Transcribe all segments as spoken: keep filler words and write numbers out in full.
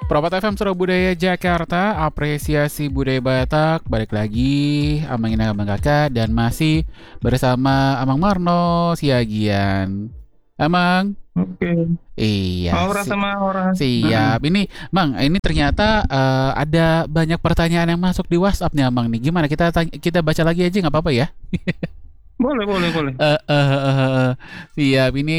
Propat F M Surabaya Jakarta, apresiasi budaya Batak, balik lagi Amangin Abang Kakak dan masih bersama Amang Marno Siagian. Amang, Oke. iya Aura si- sama aura. siap. Mm-mm. Ini, Mang, ini ternyata eh, ada banyak pertanyaan yang masuk di WhatsApp nih, Amang nih. Gimana kita tanya- kita baca lagi aja nggak apa-apa ya? Boleh, boleh, boleh. Eh, eh, eh, eh, siap. Ini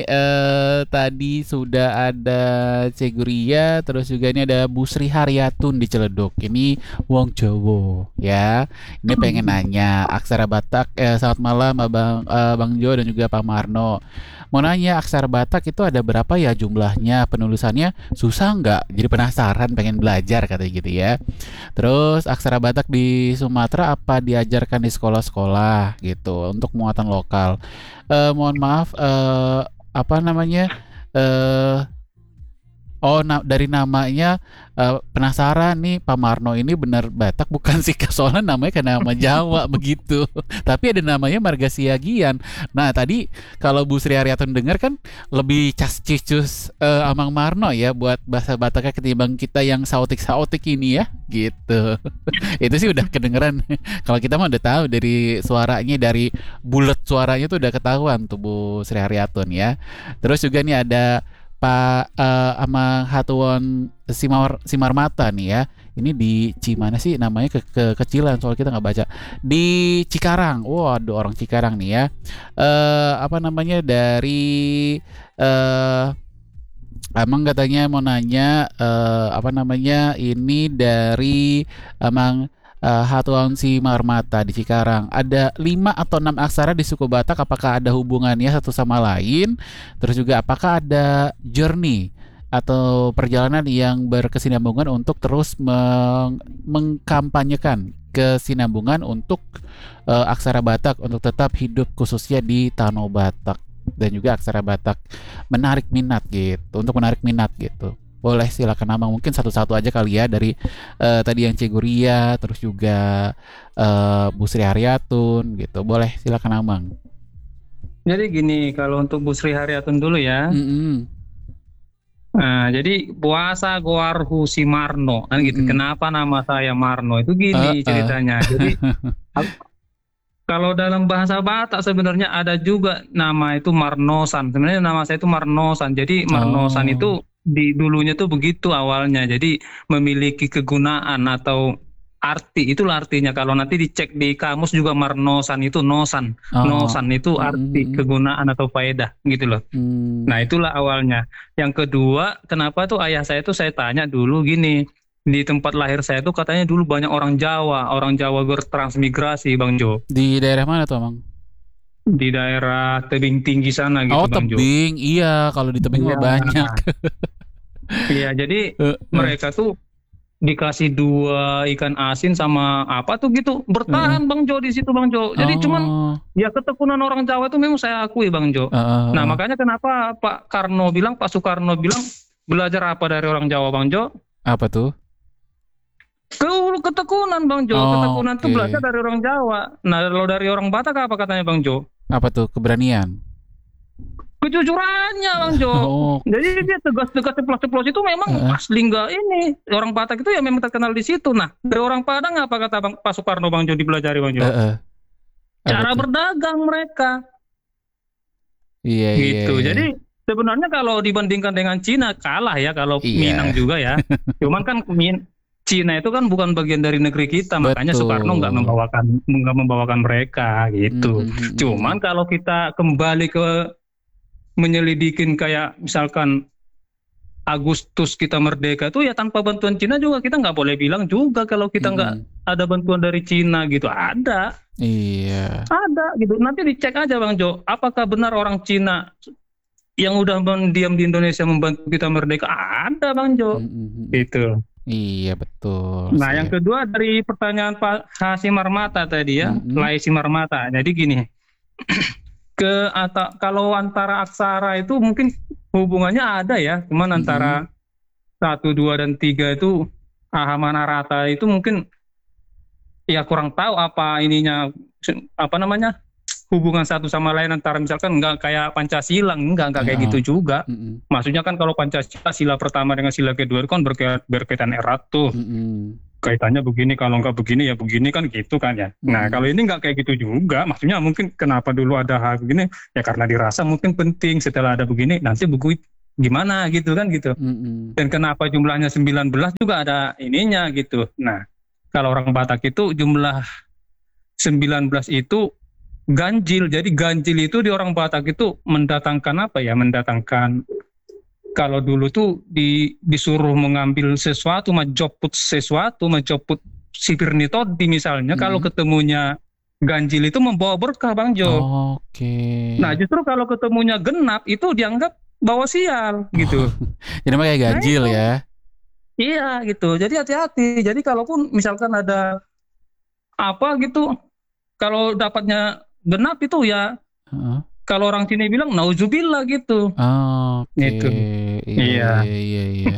eh, tadi sudah ada Ceguria, terus juga ini ada Bu Sri Haryatun di Ciledug. Ini Wong Jowo, ya. Ini pengen nanya aksara Batak. Eh, selamat malam, Abang, eh, Bang Jo dan juga Pak Marno. Mau nanya aksara Batak itu ada berapa ya jumlahnya? Penulisannya susah nggak? Jadi penasaran, pengen belajar katanya gitu ya. Terus aksara Batak di Sumatera apa diajarkan di sekolah-sekolah gitu untuk muatan lokal? Eh, mohon maaf, eh, apa namanya? Eh, oh, na- dari namanya eh, penasaran nih Pak Marno ini benar Batak bukan sih? Soalnya namanya kan nama Jawa begitu. Tapi ada namanya Marga Siagian. Nah tadi kalau Bu Sri Haryatun dengar kan lebih cas-cicus eh, Amang Marno ya buat bahasa Bataknya ketimbang kita yang sautik-sautik ini ya gitu. Itu sih udah kedengeran. Kalau kita mah udah tahu dari suaranya, dari bulat suaranya tuh udah ketahuan tuh Bu Sri Haryatun ya. Terus juga nih ada Pak eh, ama Hatuan Simar Simarmata nih ya. Ini di Cimana sih namanya, ke, ke- kecilan soal kita nggak baca. Di Cikarang. Waduh, orang Cikarang nih ya. Eh apa namanya, dari eh Amang katanya mau nanya eh, apa namanya, ini dari Amang eh, Hatuan Si Marmata di Cikarang. Ada lima atau enam aksara di suku Batak. Apakah ada hubungannya satu sama lain? Terus juga apakah ada journey atau perjalanan yang berkesinambungan untuk terus meng- mengkampanyekan kesinambungan untuk eh, aksara Batak untuk tetap hidup khususnya di Tanah Batak, dan juga aksara Batak menarik minat gitu, untuk menarik minat gitu. Boleh silakan Amang, mungkin satu-satu aja kali ya dari eh, tadi yang Ceguria, terus juga eh, Bu Sri Haryatun gitu. Boleh silakan Amang. Jadi gini, kalau untuk Bu Sri Haryatun dulu ya. Mm-mm, Nah, jadi puasa Goarhu si Marno, kan gitu. mm-mm. Kenapa nama saya Marno? Itu Eh, gini eh. ceritanya. Jadi a- kalau dalam bahasa Batak sebenarnya ada juga nama itu Marnosan. Sebenarnya nama saya itu Marnosan. Jadi Marnosan Oh, itu di dulunya tuh begitu awalnya. Jadi memiliki kegunaan atau arti. Itulah artinya. Kalau nanti dicek di kamus juga Marnosan itu nosan. oh, Nosan itu arti mm-mm, kegunaan atau faedah gitu loh. mm. Nah, itulah awalnya. Yang kedua, kenapa tuh ayah saya tuh saya tanya dulu gini. Di tempat lahir saya tuh katanya dulu banyak orang Jawa. Orang Jawa bertransmigrasi, Bang Jo. Di daerah mana tuh Amang? Di daerah tebing tinggi sana Oh, gitu, Bang Jo. tebing. Iya, kalau di tebing mah Iya, banyak. iya. Jadi Eh, eh, mereka tuh dikasih dua ikan asin sama apa tuh gitu. eh, Bertahan, Bang Jo, di situ, Bang Jo. eh. Jadi cuman Oh, ya ketekunan orang Jawa itu memang saya akui, Bang Jo. eh, eh, Nah, eh. makanya kenapa Pak Karno bilang, Pak Soekarno bilang, belajar apa dari orang Jawa, Bang Jo? Apa tuh? Ke ketekunan, Bang Jo. Oh, Ketekunan itu belajar oke. dari orang Jawa. Nah, kalau dari orang Batak apa katanya, Bang Jo? Apa tuh? Keberanian. Kejujurannya, Bang Jo. Oh, Jadi dia tegas-tegas ceplos-ceplos itu memang eh, asli nggak ini. Orang Batak itu ya memang terkenal di situ. Nah, dari orang Padang apa kata Bang Pak Soekarno, Bang Jo, dipelajari, Bang eh, Jo? eh. Apa Cara tuh? berdagang mereka. Iya, iya, Gitu. iya. Jadi sebenarnya kalau dibandingkan dengan Cina kalah ya, kalau Minang Iya, juga ya. Cuman kan Min Cina itu kan bukan bagian dari negeri kita, makanya Soekarno nggak betul. membawakan nggak membawakan mereka Mm, gitu. mm, mm, mm, mm. Cuman kalau kita kembali ke menyelidikin kayak misalkan Agustus kita merdeka tuh ya tanpa bantuan Cina juga kita nggak boleh bilang juga kalau kita nggak Mm-mm. ada bantuan dari Cina gitu. Ada, Iya. ada gitu. Nanti dicek aja, Bang Jo, apakah benar orang Cina yang udah mendiam di Indonesia membantu kita merdeka? Ada, Bang Mm, Jo. mm, mm, mm. Gitu. Iya, betul Nah, sih. yang kedua dari pertanyaan Pak Hasim Marmata tadi ya, Mm-mm. Lai Marmata. Jadi gini, ke atau kalau antara aksara itu mungkin hubungannya ada ya, cuman Mm-mm. antara satu, dua, dan tiga itu Ahamana Rata itu mungkin ya kurang tahu apa ininya apa namanya hubungan satu sama lain antara misalkan nggak kayak Pancasila, enggak enggak kayak Heeh. gitu juga. Mm-mm. Maksudnya kan kalau Pancasila sila pertama dengan sila kedua itu kan berkait- berkaitan erat tuh. Mm-mm. Kaitannya begini, kalau nggak begini ya begini kan gitu kan ya. Nah Mm-mm. kalau ini nggak kayak gitu juga. Maksudnya mungkin kenapa dulu ada hal begini ya karena dirasa mungkin penting, setelah ada begini nanti buku gimana gitu kan gitu. Mm-mm. Dan kenapa jumlahnya sembilan belas juga ada ininya gitu. Nah kalau orang Batak itu jumlah sembilan belas itu ganjil. Jadi ganjil itu di orang Batak itu mendatangkan apa ya? Mendatangkan kalau dulu tuh di, disuruh mengambil sesuatu, majoput sesuatu, majoput sipir nitodi misalnya. Kalau Mm-mm. ketemunya ganjil itu membawa berkah, Bang Jo. Oke. Nah justru kalau ketemunya genap itu dianggap bawa sial gitu. Jadi makanya Nah ganjil itu, ya. iya gitu. Jadi hati-hati. Jadi kalaupun misalkan ada apa gitu, kalau dapatnya genap itu ya, Heeh. kalau orang sini bilang nauzubillah gitu. Oke. Gitu. Iya, Iya. iya, iya, iya.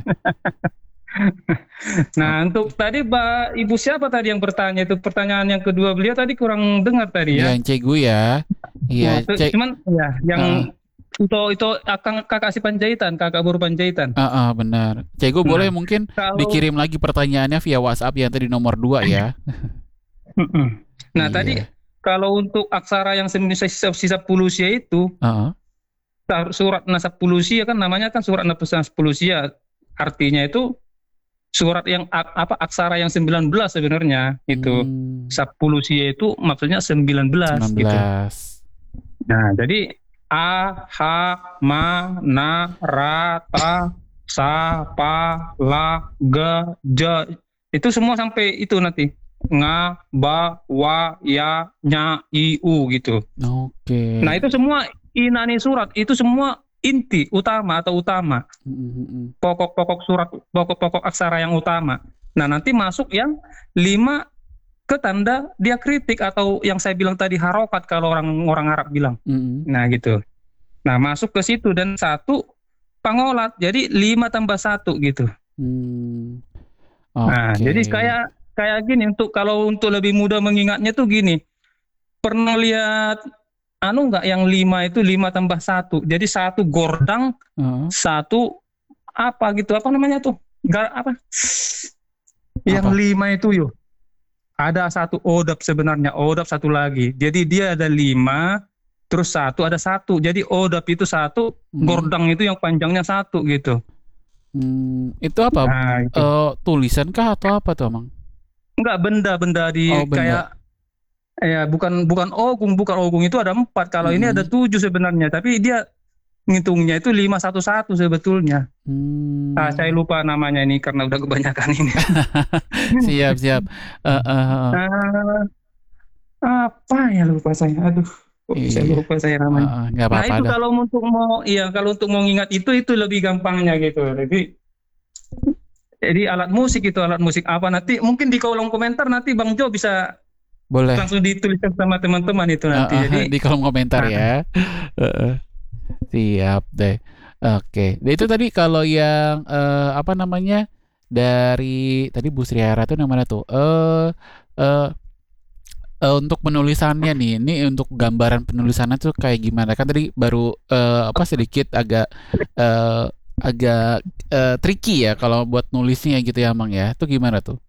Nah Oke. untuk tadi Mbak Ibu siapa tadi yang bertanya itu, pertanyaan yang kedua beliau tadi kurang dengar tadi Iya, ya. yang Cegu ya. Iya, Nah, Cek. cuman ya yang Heeh. itu itu akan kakak si Panjaitan, kakak Buru Panjaitan. Heeh, benar. Cegu boleh Nah mungkin kalau dikirim lagi pertanyaannya via WhatsApp yang tadi nomor dua ya. Mm-mm. Nah tadi Iya. kalau untuk aksara yang sisa sisa pulusia itu Heeh. surat nasab pulusia kan namanya kan surat nasab pulusia, artinya itu surat yang a- apa aksara yang sembilan belas sebenarnya itu. Hmm, Sapulusia itu maksudnya sembilan belas sembilan gitu. belas. Nah, jadi a, ha, ma, na, ra, ta, sa, pa, la, ga, ja, itu semua sampai itu nanti nga, ba, wa, ya, nya, i, u gitu. Oke. Nah itu semua inani surat, itu semua inti utama atau utama, Mm-mm. pokok-pokok surat, pokok-pokok aksara yang utama. Nah nanti masuk yang lima ke tanda diakritik atau yang saya bilang tadi harokat kalau orang orang Arab bilang. Mm-mm. Nah gitu. Nah masuk ke situ dan satu pangolat, jadi lima tambah satu gitu. Hmm. Nah Oke. jadi kayak kayak gini, untuk kalau untuk lebih mudah mengingatnya tuh gini, pernah lihat anu nggak yang lima itu lima tambah satu, jadi satu gordang, Heeh. satu apa gitu, apa namanya tuh, Gar, apa yang Apa? lima itu yuk, ada satu odap sebenarnya, odap satu lagi, jadi dia ada lima terus satu, ada satu, jadi odap itu satu, Hmm. gordang itu yang panjangnya satu gitu. Hmm, itu apa? Nah itu Eh, tulisan kah atau apa tuh, Mang? enggak, benda-benda di Oh, benda. kayak ya bukan bukan ogung, bukan ogung itu ada empat, kalau ini ada Mm-mm. tujuh sebenarnya, tapi dia ngitungnya itu lima satu satu sebetulnya. Hmm. Ah, saya lupa namanya ini karena udah kebanyakan ini. Siap, siap. Eh, eh, eh. Ah, apa ya lupa saya. Aduh, kok bisa Iya. lupa saya Eh, namanya. eh, nggak Nah apa-apa itu dah. kalau untuk mau, iya kalau untuk mau ingat itu itu lebih gampangnya gitu. Jadi jadi alat musik itu alat musik apa, nanti mungkin di kolom komentar nanti Bang Jo bisa Boleh. langsung dituliskan sama teman-teman itu Eh, nanti. eh, Jadi di kolom komentar nah, ya. Eh, eh. Siap deh. Oke. Nah, itu tadi kalau yang eh, apa namanya dari tadi Bu Sri Hara tuh yang mana tuh? Eh eh eh, untuk penulisannya nih, ini untuk gambaran penulisannya tuh kayak gimana? Kan tadi baru eh, apa sedikit agak eh, agak eh, tricky ya kalau buat nulisnya gitu ya, Mang ya. Itu gimana tuh?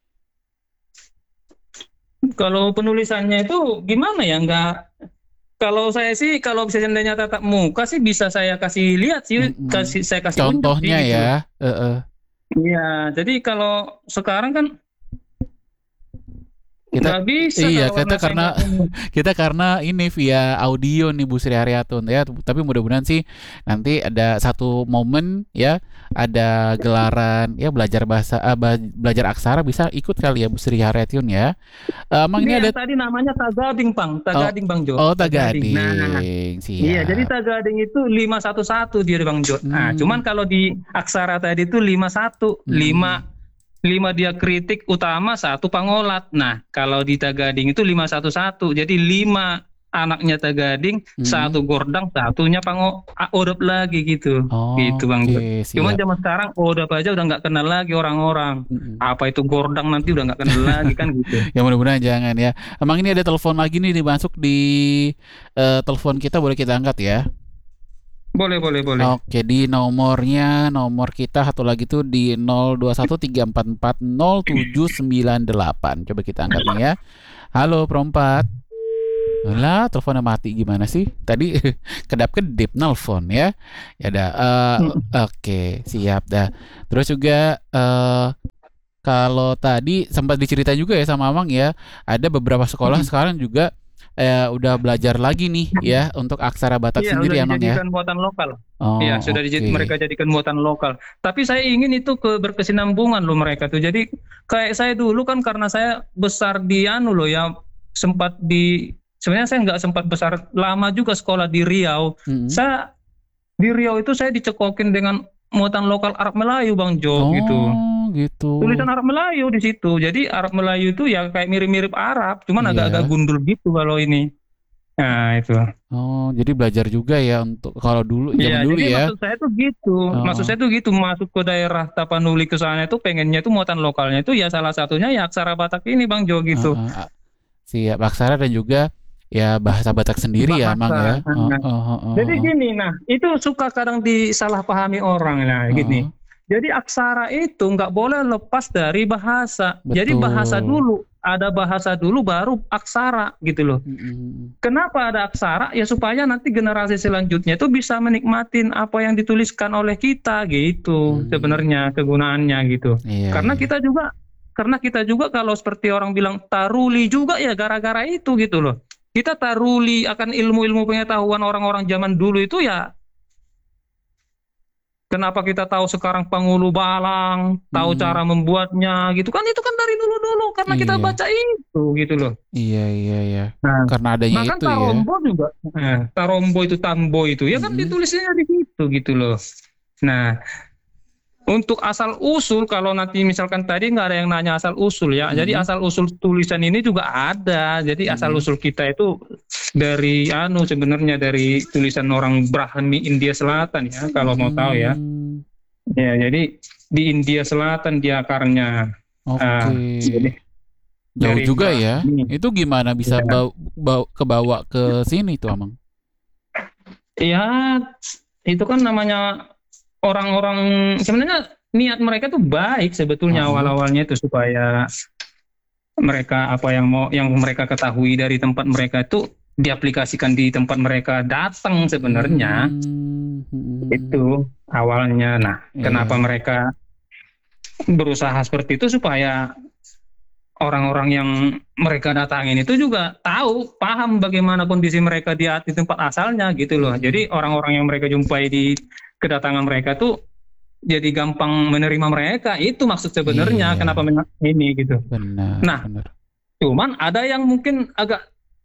kalau penulisannya itu gimana ya, enggak, kalau saya sih kalau bisa seandainya tatap muka sih bisa saya kasih lihat sih, Mm-mm. kasih saya kasih unjuk sih Contohnya gitu. ya. Eh, eh. Iya, jadi kalau sekarang kan Kita nggak bisa iya kalau kita warna saya karena nggak punya. kita karena ini via audio nih Bu Sri Haryatun ya, tapi mudah-mudahan sih nanti ada satu momen ya, ada gelaran ya belajar bahasa ah, ba- belajar aksara bisa ikut kali ya Bu Sri Haryatun ya. Eh, Emang ini Ini ada yang tadi namanya tagading, Bang. oh Tagading, Bang Jo. oh Tagading. Nah, Tagading iya, jadi siap. tagading itu lima satu satu dia, Bang Jo. Nah, cuman Hmm, kalau di aksara tadi itu lima satu, hmm, lima hmm. lima dia kritik utama, satu pangolat. Nah, kalau di tagading itu lima satu satu. Jadi lima anaknya Tagading, Hmm. satu Gordang, satunya Pango A- Odop lagi gitu. Oh, Gitu Bang Jo. oke, Cuman siap. zaman sekarang Odop aja udah nggak kenal lagi orang-orang. Mm-mm. Apa itu Gordang nanti udah nggak kenal lagi kan gitu. Ya mudah-mudahan jangan ya. Emang ini ada telepon lagi nih dimasuk di eh, telepon kita, boleh kita angkat ya? Boleh, boleh, boleh. Oke, di nomornya, nomor kita satu lagi tuh di nol dua satu tiga empat empat nol tujuh sembilan delapan. Coba kita angkat nih ya. Halo, perempat. Lah, teleponnya mati gimana sih? Tadi kedap-kedip nelfon ya. Ya dah. eh, Oke, siap dah. Terus juga eh kalau tadi sempat diceritain juga ya sama Amang ya, ada beberapa sekolah Mm. sekarang juga eh, udah belajar lagi nih ya untuk aksara Batak Iya, sendiri udah Amang ya. dijadikan muatan lokal. Oh, Iya, sudah oke. dijad- mereka jadikan muatan lokal. Tapi saya ingin itu ke berkesinambungan loh mereka tuh. Jadi kayak saya dulu kan karena saya besar di anu loh ya, sempat di sebenarnya saya nggak sempat besar lama juga sekolah di Riau. Mm-mm. Saya di Riau itu saya dicekokin dengan muatan lokal Arab Melayu Bang Jo gitu. Oh, gitu. Tulisan Arab Melayu di situ. Jadi Arab Melayu itu ya kayak mirip-mirip Arab, cuman Iya. agak-agak gundul gitu kalau ini. Nah, itu. Oh, jadi belajar juga ya untuk kalau dulu zaman Iya, dulu jadi ya. maksud saya tuh gitu. Maksud Oh. saya tuh gitu, masuk ke daerah Tapanuli ke sana itu pengennya itu muatan lokalnya itu ya salah satunya ya aksara Batak ini Bang Jo gitu. Heeh, a- siap aksara dan juga ya bahasa Batak sendiri ya Amang ya. Bahasa. Oh, Nah, oh, oh, oh, Jadi oh. gini, nah itu suka kadang disalahpahami orang nah gini. Oh, Jadi aksara itu nggak boleh lepas dari bahasa. Jadi betul. bahasa dulu, ada bahasa dulu baru aksara gitu loh. Mm-mm. Kenapa ada aksara? Ya supaya nanti generasi selanjutnya itu bisa menikmatin apa yang dituliskan oleh kita gitu. Hmm. Sebenarnya kegunaannya gitu. Iya, Karena iya. kita juga karena kita juga kalau seperti orang bilang taruli juga ya gara-gara itu gitu loh. Kita taruli akan ilmu-ilmu pengetahuan orang-orang zaman dulu itu ya. Kenapa kita tahu sekarang pangulu balang, tahu Hmm. cara membuatnya gitu kan itu kan dari dulu-dulu karena kita Iya. baca itu gitu loh. Iya, iya, iya. Nah, Karena adanya bahkan itu ya. tarombo juga, eh, tarombo itu tambo itu ya kan Mm-mm. ditulisnya di situ gitu loh. Nah, untuk asal usul kalau nanti misalkan tadi nggak ada yang nanya asal usul ya, jadi Mm-mm. asal usul tulisan ini juga ada. Jadi asal Mm-mm. usul kita itu dari anu sebenarnya dari tulisan orang Brahmi India Selatan ya kalau mau tahu ya. Hmm, Ya jadi di India Selatan dia akarnya. Oke. Ah, jadi Jauh dari juga ya. Brahmi. Itu gimana bisa Ya. bau, bau, kebawa ke sini tuh Amang? Ya, itu kan namanya orang-orang sebenarnya niat mereka tuh baik sebetulnya Uh-uh. awal-awalnya itu supaya mereka apa yang mau yang mereka ketahui dari tempat mereka itu diaplikasikan di tempat mereka datang sebenarnya. Hmm, hmm. Itu awalnya. Nah, Iya. kenapa mereka berusaha seperti itu supaya orang-orang yang mereka datangin itu juga tahu, paham bagaimana kondisi mereka di, di tempat asalnya gitu loh. Hmm. Jadi orang-orang yang mereka jumpai di kedatangan mereka tuh jadi gampang menerima mereka. Itu maksud sebenarnya Iya. kenapa men- ini gitu. Benar, Nah, benar. Cuman ada yang mungkin agak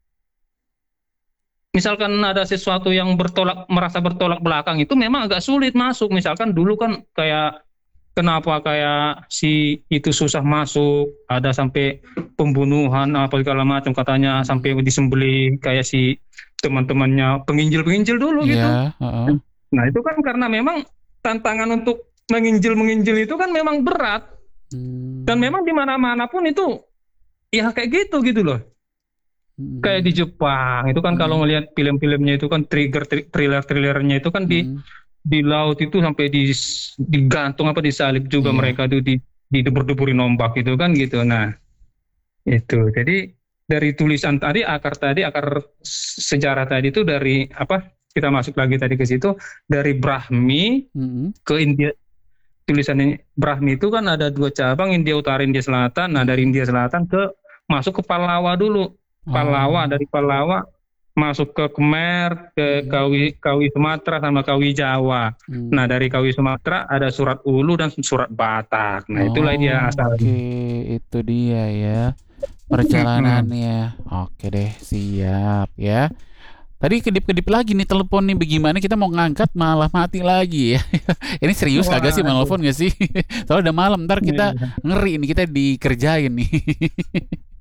misalkan ada sesuatu yang bertolak merasa bertolak belakang itu memang agak sulit masuk. Misalkan dulu kan kayak kenapa kayak si itu susah masuk, ada sampai pembunuhan apa segala macam katanya sampai disembelih kayak si teman-temannya penginjil-penginjil dulu gitu. Iya, heeh. Nah, itu kan karena memang tantangan untuk menginjil-menginjil itu kan memang berat Hmm. dan memang di mana-mana pun itu ya kayak gitu gitu loh. Hmm. Kayak di Jepang itu kan kalau Hmm. ngelihat film-filmnya itu kan trigger tri- thriller-thrillernya itu kan di Hmm. di laut itu sampai di digantung apa disalib juga Iya. mereka tuh di didebur-deburin ombak itu kan gitu. Nah, itu. Jadi dari tulisan tadi akar tadi akar sejarah tadi itu dari apa? Kita masuk lagi tadi ke situ dari Brahmi Hmm. ke India. Tulisannya Brahmi itu kan ada dua cabang, India Utara, India Selatan. Nah, dari India Selatan ke masuk ke Pallawa dulu. Pallawa, Oh. dari Pallawa masuk ke Khmer, ke Hmm. Kawi Kawi Sumatera sama Kawi Jawa. Hmm. Nah, dari Kawi Sumatera ada surat Ulu dan surat Batak. Nah, itulah dia Oh, asalnya. Oke, itu dia ya perjalanannya. Oke deh, siap ya. Tadi kedip-kedip lagi nih telepon nih, bagaimana kita mau ngangkat malah mati lagi ya. Ini serius kagak sih Wah, menelpon gak sih? Soalnya udah malam, ntar kita iya. ngeri nih, kita dikerjain nih.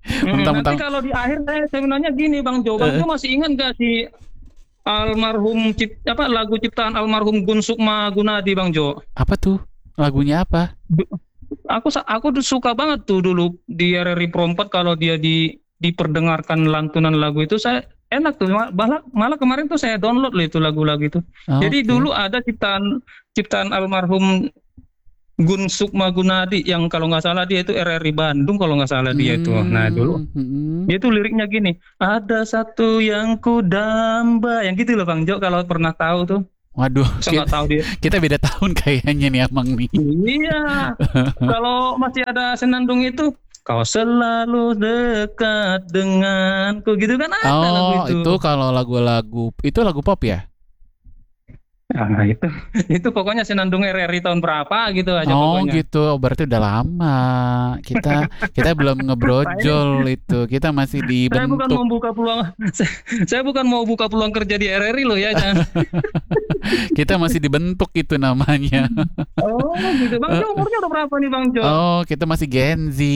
Mm, nanti Mentang-mentang kalau di akhir saya sebenarnya gini Bang Jo, Bang eh, Jo masih ingat gak si almarhum cip, apa lagu ciptaan almarhum Gun Sukma Gunadi Bang Jo? apa tuh? Lagunya apa? Du- Aku sa- aku tuh suka banget tuh dulu di R R I Pro empat kalau dia di diperdengarkan lantunan lagu itu saya enak tuh Ma- malah malah kemarin tuh saya download loh itu lagu-lagu itu. Jadi Oke. dulu ada ciptaan ciptaan almarhum Gun Sukma Gunadi yang kalau nggak salah dia itu R R I Bandung kalau nggak salah dia itu. Nah dulu Hmm, hmm. dia tuh liriknya gini, ada satu yang ku damba, yang gitu loh Bang Jo kalau pernah tahu tuh. Waduh, Saya nggak kita, tahu dia. kita beda tahun kayaknya nih Amang nih. Iya, kalau masih ada senandung itu, kau selalu dekat denganku, gitu kan ada lagu Oh, itu itu. kalau lagu-lagu itu lagu pop ya? Nah itu, itu pokoknya senandung R R I tahun berapa gitu aja Oh pokoknya. gitu, oh, berarti udah lama. Kita kita belum Nah ini ngebrojol itu. Kita masih saya bukan dibentuk. membuka peluang, saya, saya bukan mau buka peluang kerja di R R I loh ya, jangan. Kita masih dibentuk itu namanya. Oh gitu, Bang Jo umurnya udah berapa nih Bang Jo? Oh, kita masih Gen Z.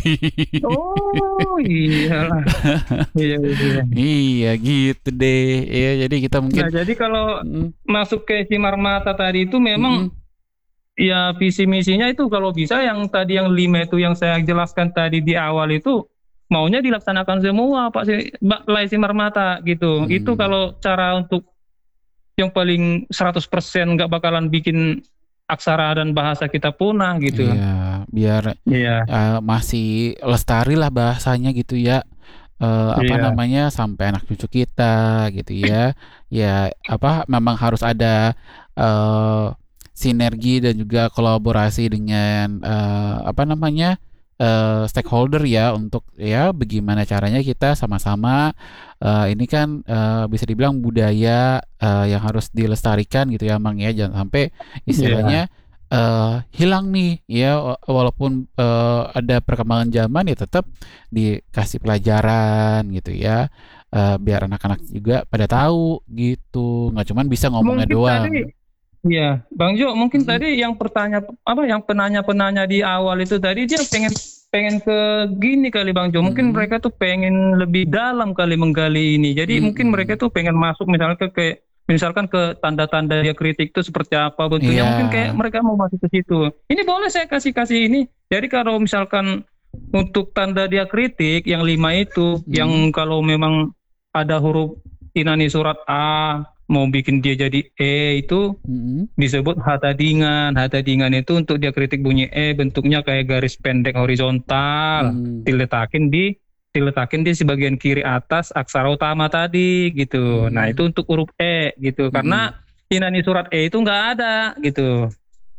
Oh iyalah, iya iya. Iya, gitu deh. Iya, jadi kita mungkin Nah jadi kalau mm, masuk ke Simar Mata tadi itu memang mm, ya visi misinya itu kalau bisa yang tadi yang lima itu yang saya jelaskan tadi di awal itu maunya dilaksanakan semua Pak Si Mbak Lai Simar Mata gitu. Itu mm, kalau cara untuk yang paling seratus persen nggak bakalan bikin aksara dan bahasa kita punah gitu. iya, biar Iya, eh, masih lestari lah bahasanya gitu ya. Eh, apa iya, namanya sampai anak cucu kita gitu ya. Ya apa memang harus ada eh, sinergi dan juga kolaborasi dengan eh, apa namanya eh, stakeholder ya untuk ya bagaimana caranya kita sama-sama eh, ini kan eh, bisa dibilang budaya eh, yang harus dilestarikan gitu ya Mang ya jangan sampai iya. istilahnya eh, hilang nih ya wa- walaupun eh, ada perkembangan zaman ya tetap dikasih pelajaran gitu ya. Eh, biar anak-anak juga pada tahu gitu nggak cuman bisa ngomongnya Mungkin doang. tadi iya, Bang Jo, mungkin Mm-mm. tadi yang pertanya apa yang penanya-penanya di awal itu tadi dia pengen pengen ke gini kali Bang Jo. Mungkin Mm-mm. mereka tuh pengen lebih dalam kali menggali ini. Jadi mungkin mereka Mm-mm. tuh pengen masuk misalnya ke, ke misalkan ke tanda-tanda dia kritik itu seperti apa bentuknya. Iya. Mungkin kayak mereka mau masuk ke situ. Ini boleh saya kasih-kasih ini. Jadi kalau misalkan untuk tanda dia kritik yang lima itu Mm. yang kalau memang ada huruf inani surat A mau bikin dia jadi E itu Mm-mm. disebut hatadingan. Hatadingan itu untuk dia kritik bunyi E bentuknya kayak garis pendek horizontal, Mm. diletakin di diletakin di sebagian kiri atas aksara utama tadi gitu. Nah Mm. itu untuk huruf E gitu Mm-mm. karena inani surat E itu nggak ada gitu.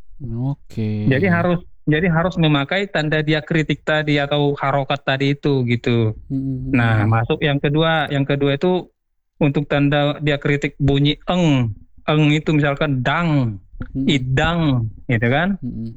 Oke. Jadi harus jadi harus memakai tanda diakritik tadi atau harokat tadi itu gitu. Nah Mm-mm. masuk yang kedua, yang kedua itu untuk tanda diakritik bunyi eng, eng itu misalkan dang, Mm-mm. idang, gitu kan, Mm-mm.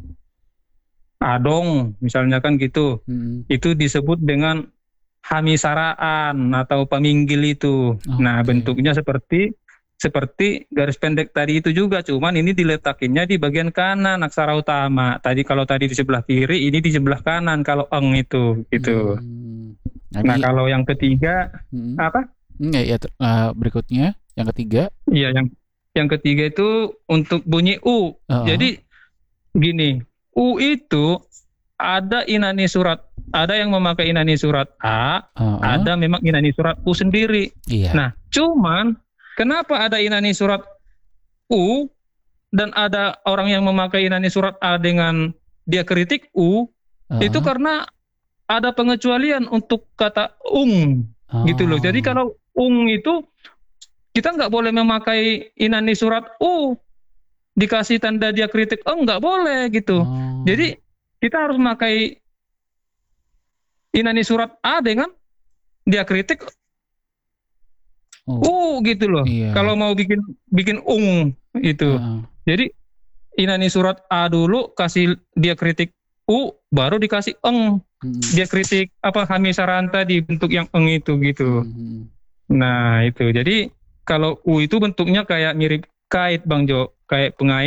adong, misalnya kan gitu. Mm-mm. Itu disebut dengan hamisaraan atau paminggil itu. Nah, Oke. bentuknya seperti seperti garis pendek tadi itu juga, cuman ini diletakinnya di bagian kanan aksara utama. Tadi kalau tadi di sebelah kiri, ini di sebelah kanan kalau eng itu, gitu. Mm. Nah, Jadi kalau yang ketiga mm. apa? Enggak ya ter- eh, berikutnya yang ketiga. Iya, yang yang ketiga itu untuk bunyi U. Heeh. Jadi gini, U itu ada inani surat, ada yang memakai inani surat A, Heeh. ada memang inani surat U sendiri. Iya. Nah, cuman kenapa ada inani surat U dan ada orang yang memakai inani surat A dengan dia kritik U, itu Heeh. karena ada pengecualian untuk kata ung gitu loh. Jadi Oh. kalau ung itu kita nggak boleh memakai inani surat U dikasih tanda dia kritik oh nggak boleh gitu. Oh. Jadi kita harus memakai inani surat A dengan dia kritik Oh. U gitu loh. Iya. Kalau mau bikin bikin ung itu. Heeh. Jadi inani surat A dulu kasih dia kritik U baru dikasih eng. Mm. Dia kritik apa hamisaranta di bentuk yang eng itu gitu. Mm. Nah, itu. Jadi kalau U itu bentuknya kayak mirip kait Bang Jo, kayak pengait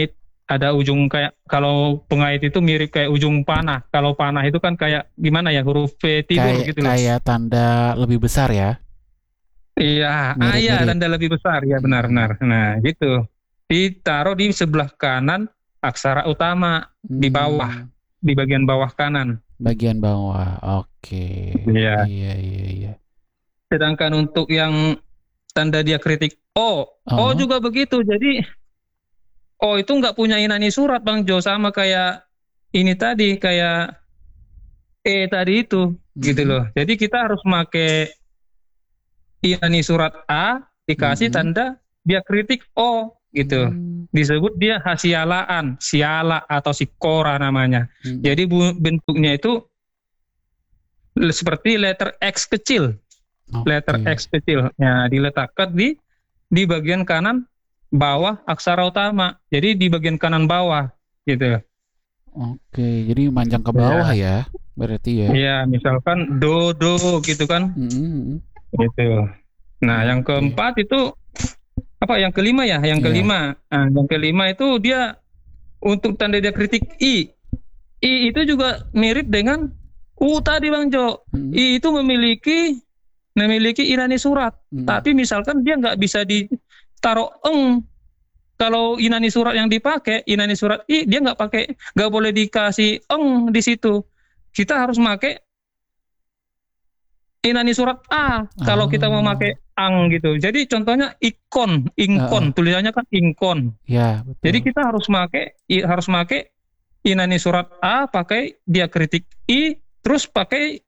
ada ujung kayak, kalau pengait itu mirip kayak ujung panah. Kalau panah itu kan kayak gimana ya, huruf V tidur Kayak gitu loh. kayak tanda lebih besar ya, Iya, ah iya, mirip-mirip. tanda lebih besar ya, Hmm. benar-benar. Nah gitu, ditaruh di sebelah kanan aksara utama, di bawah, Hmm. di bagian bawah kanan. Bagian bawah. Oke. Iya. Iya, iya, iya. Sedangkan untuk yang tanda diakritik O, O Oh. juga begitu. Jadi O itu nggak punya inani surat Bang Jo, sama kayak ini tadi, kayak E tadi itu, gitu Mm-mm. loh. Jadi kita harus pakai inani surat A dikasih Mm-mm. tanda diakritik O gitu. Hmm. Disebut dia hasialaan, siala atau sikora namanya. Mm-mm. Jadi bu- bentuknya itu le- seperti letter X kecil, letter Oke. X kecil. Nah, diletakkan di di bagian kanan bawah aksara utama. Jadi di bagian kanan bawah gitu. Oke, jadi manjang ke bawah Ya, ya, berarti ya. ya misalkan do do gitu kan, Mm-mm. gitu. Nah, yang Oke. keempat itu apa? Yang kelima ya, yang Ya. kelima. Nah, yang kelima itu dia untuk tanda diakritik I. I itu juga mirip dengan U tadi Bang Jo. Mm-mm. I itu memiliki memiliki irani surat. Mm-mm. Tapi misalkan dia nggak bisa ditaruh eng. Kalau inani surat yang dipakai, inani surat I, dia nggak pakai, nggak boleh dikasih eng di situ. Kita harus pakai inani surat A kalau kita mau Oh. pakai ang gitu. Jadi contohnya ikon, Heeh. ingkon, tulisannya kan ingkon. Ya, Jadi betul. kita harus pakai harus pakai inani surat A, pakai diakritik I, terus pakai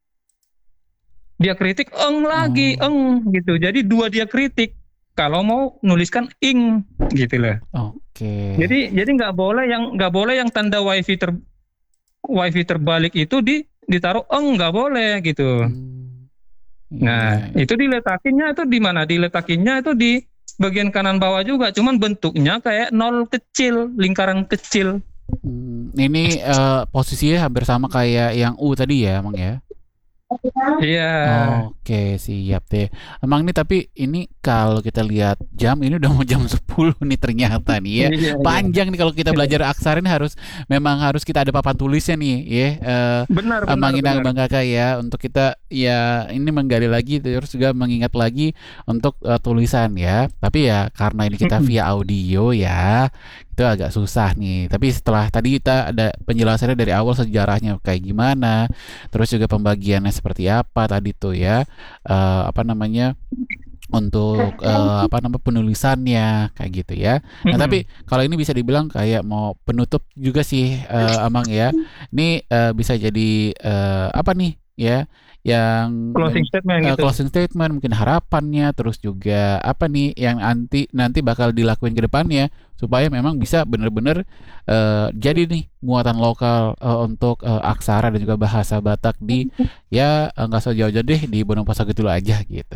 diakritik eng lagi, Oh. eng gitu. Jadi dua diakritik kalau mau nuliskan ing gitu loh. Oke. Jadi jadi nggak boleh yang nggak boleh yang tanda wifi ter wifi terbalik itu di ditaruh eng, nggak boleh gitu. Hmm. Iya. Nah, itu diletakinnya itu di mana? Diletakinnya itu di bagian kanan bawah juga, cuman bentuknya kayak nol kecil, lingkaran kecil. Hmm, ini eh, posisinya hampir sama kayak yang U tadi ya, Emang ya? Iya. Oke, siap deh. Emang nih tapi ini kalau kita lihat jam ini udah mau jam sepuluh nih ternyata nih ya. Iya, iya. Panjang nih kalau kita belajar aksara ini harus memang harus kita ada papan tulisnya nih ya. Eh Benar, Emang benar, ini benar. Bang Kakak ya untuk kita ya ini menggali lagi terus juga mengingat lagi untuk eh, tulisan ya. Tapi ya karena ini kita via audio ya itu agak susah nih. Tapi setelah tadi kita ada penjelasannya dari awal sejarahnya kayak gimana, terus juga pembagiannya seperti apa tadi tuh ya, eh, apa namanya untuk eh, apa namanya penulisannya kayak gitu ya. Nah tapi kalau ini bisa dibilang kayak mau penutup juga sih eh, Amang ya. Ini eh, bisa jadi eh, apa nih ya yang Closing statement eh, gitu. closing statement mungkin harapannya terus juga apa nih yang nanti nanti bakal dilakuin ke depannya supaya memang bisa benar-benar eh, jadi nih muatan lokal eh, untuk eh, aksara dan juga bahasa Batak di ya eh, nggak usah jauh-jauh deh di Bondowoso gitu aja gitu.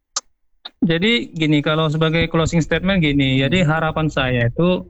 Jadi gini, kalau sebagai closing statement gini, jadi Hmm. harapan saya itu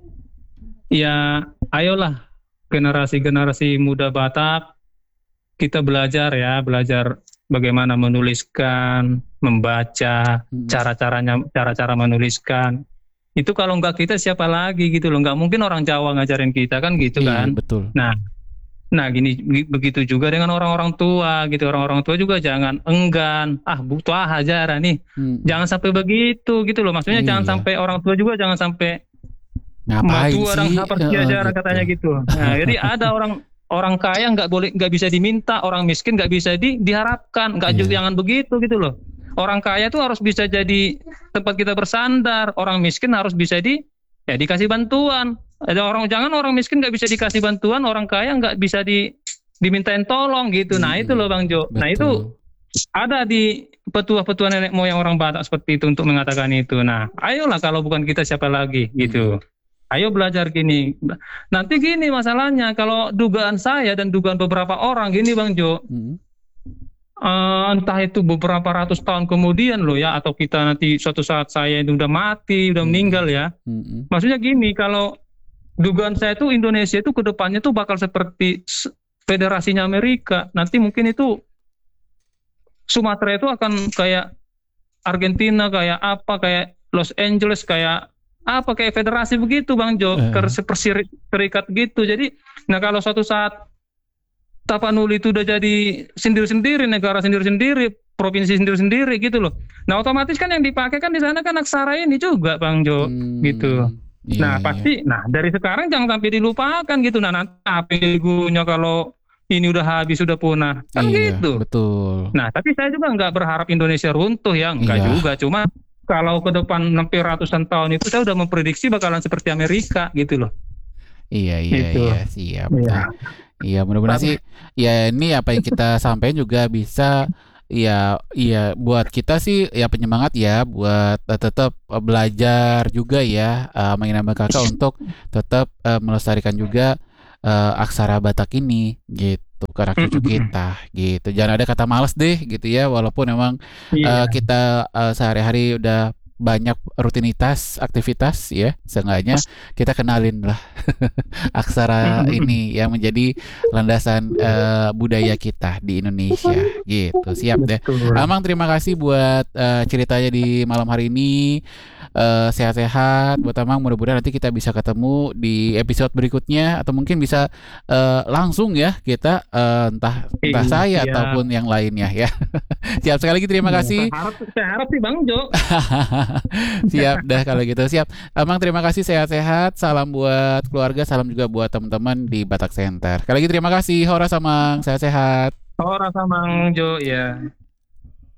ya ayolah generasi-generasi muda Batak, kita belajar ya, belajar bagaimana menuliskan, membaca, Hmm. cara-caranya, cara-cara menuliskan. Itu kalau nggak kita siapa lagi gitu loh, nggak mungkin orang Jawa ngajarin kita kan gitu Iya kan. betul. Nah, nah gini begitu juga dengan orang-orang tua gitu, orang-orang tua juga jangan enggan, ah butuh ah ajaran nih. Hmm. Jangan sampai begitu gitu loh. Maksudnya jangan Iya. sampai orang tua juga jangan sampai Ngapain tua dan sih? hafal Heeh, ajaran gitu. katanya gitu. Nah, jadi ada orang orang kaya nggak boleh nggak bisa diminta, orang miskin nggak bisa di, diharapkan, nggak juga Iya. jangan begitu gitu loh. Orang kaya tuh harus bisa jadi tempat kita bersandar, orang miskin harus bisa di ya dikasih bantuan. Ada orang jangan orang miskin nggak bisa dikasih bantuan, orang kaya nggak bisa di dimintain tolong gitu. Nah itu Mm-mm. loh Bang Jo. Nah itu Betul. ada di petua-petua nenek moyang orang Batak seperti itu untuk mengatakan itu. Nah ayolah kalau bukan kita siapa lagi gitu. Mm-mm. Ayo belajar gini. Nanti gini masalahnya, kalau dugaan saya dan dugaan beberapa orang gini Bang Jo, Mm-mm. uh, entah itu beberapa ratus tahun kemudian loh ya, atau kita nanti suatu saat saya itu udah mati, udah Mm-mm. meninggal ya. Mm-mm. Maksudnya gini, kalau dugaan saya itu Indonesia itu kedepannya tuh bakal seperti federasinya Amerika. Nanti mungkin itu Sumatera itu akan kayak Argentina, kayak apa, kayak Los Angeles, kayak apa kayak federasi begitu Bang Jo, Eh. uh. seperti serikat gitu. Jadi, nah kalau suatu saat Tapanuli itu udah jadi sendiri-sendiri, negara sendiri-sendiri, provinsi sendiri-sendiri gitu loh. Nah otomatis kan yang dipakai kan di sana kan aksara ini juga Bang Jo, Hmm, gitu. iya, Nah iya. pasti, nah dari sekarang jangan sampai dilupakan gitu. Nah nanti apa gunanya kalau ini udah habis, sudah punah, kan Iya, gitu. betul. Nah tapi saya juga nggak berharap Indonesia runtuh ya, enggak Iya. juga. Cuma kalau ke depan hampir ratusan tahun itu saya udah memprediksi bakalan seperti Amerika gitu loh. Iya, iya, Gitu. iya, siap. Iya. Nah, iya, mudah-mudahan sih ya ini apa yang kita sampaikan juga bisa ya ya buat kita sih ya penyemangat ya buat uh, tetap uh, belajar juga ya uh, mengenai kakak untuk tetap uh, melestarikan juga uh, aksara Batak ini gitu ke anak cucu kita gitu. Jangan ada kata males deh gitu ya walaupun memang Iya. uh, kita uh, sehari-hari udah banyak rutinitas aktivitas ya seenggaknya kita kenalin lah aksara ini yang menjadi landasan uh, budaya kita di Indonesia gitu. Siap deh. Betul. Amang terima kasih buat uh, ceritanya di malam hari ini. Uh, sehat-sehat buat Amang, mudah-mudahan nanti kita bisa ketemu di episode berikutnya atau mungkin bisa uh, langsung ya kita uh, entah entah Iya, saya siap. ataupun yang lainnya ya. Siap, sekali lagi terima kasih. Saya harap, saya harap sih Bang Jo. Siap dah kalau gitu. Siap. Amang terima kasih, sehat-sehat. Salam buat keluarga, salam juga buat teman-teman di Batak Center. Sekali lagi terima kasih. Horas Amang, sehat-sehat. Horas Bang Jo ya.